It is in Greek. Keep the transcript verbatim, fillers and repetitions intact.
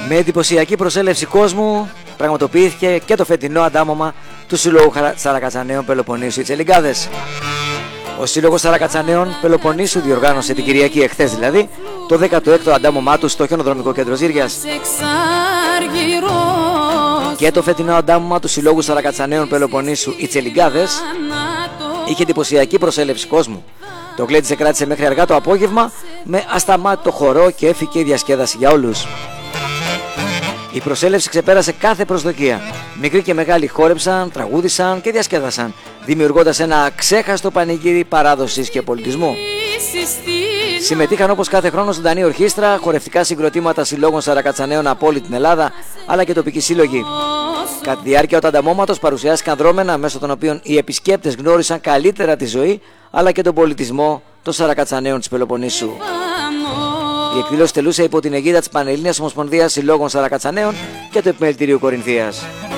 Με εντυπωσιακή προσέλευση κόσμου πραγματοποιήθηκε και το φετινό αντάμωμα του Συλλόγου Σαρακατσαναίων Πελοποννήσου οι Τσελιγκάδες. Ο Σύλλογος Σαρακατσαναίων Πελοποννήσου διοργάνωσε την Κυριακή, εχθές δηλαδή, το δέκατο έκτο αντάμωμά του στο Χιονοδρομικό Κέντρο Ζήριας. Και το φετινό αντάμωμα του Συλλόγου Σαρακατσαναίων Πελοποννήσου οι Τσελιγκάδες είχε εντυπωσιακή προσέλευση κόσμου. Το γκλέντι κράτησε μέχρι αργά το απόγευμα με ασταμάτητο χορό και έφυγε διασκέδαση για όλους. Η προσέλευση ξεπέρασε κάθε προσδοκία. Μικροί και μεγάλοι χόρεψαν, τραγούδισαν και διασκέδασαν, δημιουργώντας ένα ξέχαστο πανηγύρι παράδοσης και πολιτισμού. Συμμετείχαν όπως κάθε χρόνο ζωντανή ορχήστρα, χορευτικά συγκροτήματα συλλόγων Σαρακατσαναίων από όλη την Ελλάδα, αλλά και τοπικοί σύλλογοι. Κατά τη διάρκεια του ανταμώματος παρουσιάστηκαν δρόμενα μέσω των οποίων οι επισκέπτες γνώρισαν καλύτερα τη ζωή αλλά και τον πολιτισμό των Σαρακατσαναίων της Πελοποννήσου. Η εκδήλωση τελούσε υπό την αιγίδα της Πανελλήνιας Ομοσπονδίας Συλλόγων Σαρακατσαναίων και του Επιμελητηρίου Κορινθίας.